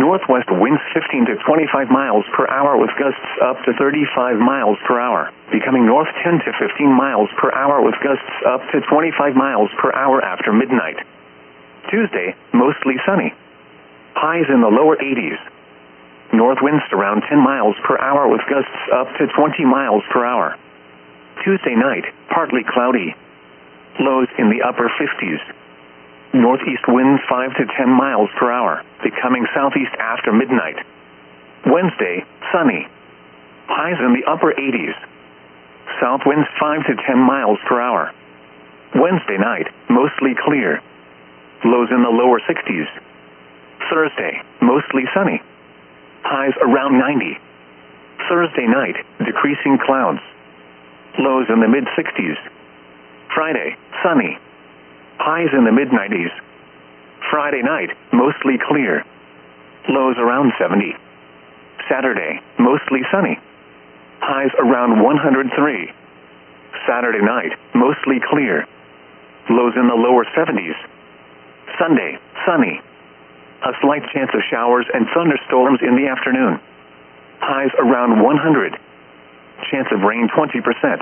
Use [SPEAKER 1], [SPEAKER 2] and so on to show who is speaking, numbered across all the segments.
[SPEAKER 1] northwest winds 15 to 25 miles per hour with gusts up to 35 miles per hour, becoming north 10 to 15 miles per hour with gusts up to 25 miles per hour after midnight. Tuesday, mostly sunny. Highs in the lower 80s. North winds around 10 miles per hour with gusts up to 20 miles per hour. Tuesday night, partly cloudy. Lows in the upper 50s. Northeast winds 5 to 10 miles per hour, becoming southeast after midnight. Wednesday, sunny. Highs in the upper 80s. South winds 5 to 10 miles per hour. Wednesday night, mostly clear. Lows in the lower 60s. Thursday, mostly sunny. Highs around 90. Thursday night, decreasing clouds. Lows in the mid-60s. Friday, sunny. Highs in the mid-90s. Friday night, mostly clear. Lows around 70. Saturday, mostly sunny. Highs around 103. Saturday night, mostly clear. Lows in the lower 70s. Sunday, sunny. A slight chance of showers and thunderstorms in the afternoon. Highs around 100. Chance of rain 20%.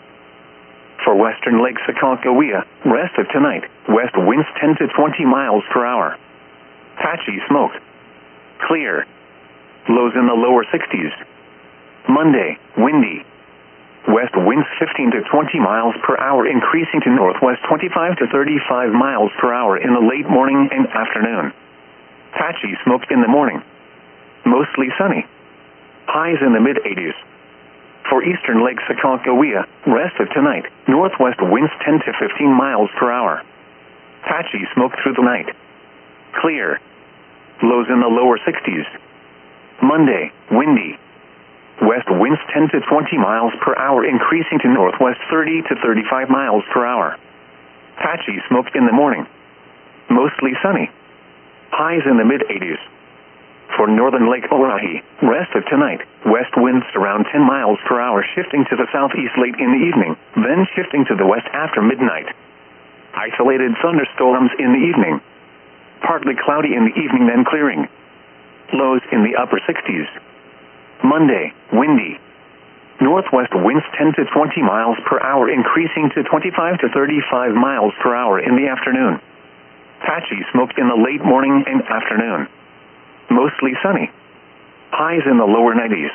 [SPEAKER 1] For western Lake Aconcagua, rest of tonight, west winds 10 to 20 miles per hour. Patchy smoke. Clear. Lows in the lower 60s. Monday, windy. West winds 15 to 20 miles per hour increasing to northwest 25 to 35 miles per hour in the late morning and afternoon. Patchy smoke in the morning. Mostly sunny. Highs in the mid-80s. For eastern Lake Aconcagua, rest of tonight, northwest winds 10 to 15 miles per hour. Patchy smoke through the night. Clear. Lows in the lower 60s. Monday, windy. West winds 10 to 20 miles per hour increasing to northwest 30 to 35 miles per hour. Patchy smoke in the morning. Mostly sunny. Highs in the mid-80s. For northern Lake Oahe, rest of tonight, west winds around 10 miles per hour shifting to the southeast late in the evening, then shifting to the west after midnight. Isolated thunderstorms in the evening. Partly cloudy in the evening then clearing. Lows in the upper 60s. Monday, windy. Northwest winds 10 to 20 miles per hour increasing to 25 to 35 miles per hour in the afternoon. Patchy smoke in the late morning and afternoon. Mostly sunny. Highs in the lower 90s.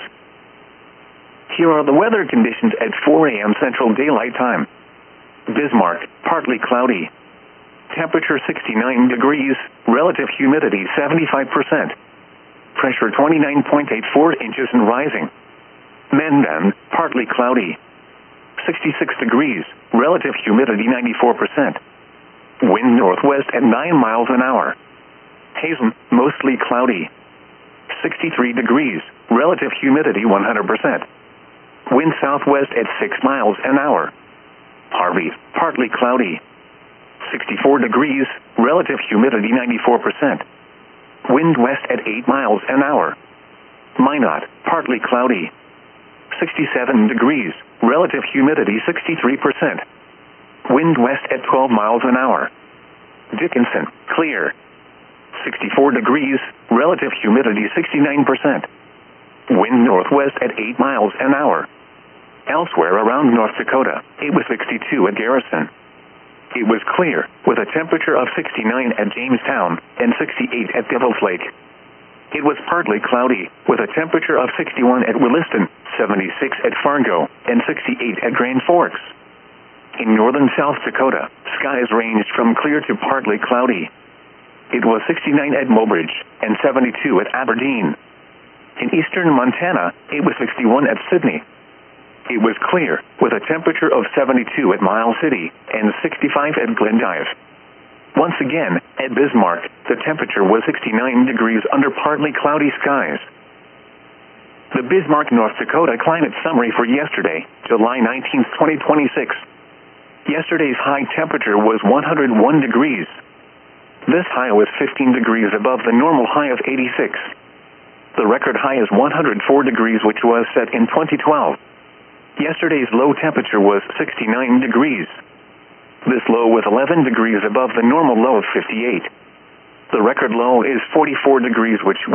[SPEAKER 1] Here are the weather conditions at 4 a.m. Central Daylight Time. Bismarck, partly cloudy. Temperature 69 degrees, relative humidity 75%. Pressure 29.84 inches and rising. Mendon, partly cloudy. 66 degrees, relative humidity 94%. Wind northwest at 9 miles an hour. Hazen, mostly cloudy. 63 degrees, relative humidity 100%. Wind southwest at 6 miles an hour. Harvey, partly cloudy. 64 degrees, relative humidity 94%. Wind west at 8 miles an hour. Minot, partly cloudy. 67 degrees, relative humidity 63%. Wind west at 12 miles an hour. Dickinson, clear. 64 degrees, relative humidity 69%. Wind northwest at 8 miles an hour. Elsewhere around North Dakota, it was 62 at Garrison. It was clear, with a temperature of 69 at Jamestown and 68 at Devil's Lake. It was partly cloudy, with a temperature of 61 at Williston, 76 at Fargo, and 68 at Grand Forks. In northern South Dakota, skies ranged from clear to partly cloudy. It was 69 at Mobridge and 72 at Aberdeen. In eastern Montana, it was 61 at Sidney. It was clear, with a temperature of 72 at Miles City and 65 at Glendive. Once again, at Bismarck, the temperature was 69 degrees under partly cloudy skies. The Bismarck, North Dakota climate summary for yesterday, July 19, 2026. Yesterday's high temperature was 101 degrees. This high was 15 degrees above the normal high of 86. The record high is 104 degrees, which was set in 2012. Yesterday's low temperature was 69 degrees. This low was 11 degrees above the normal low of 58. The record low is 44 degrees, which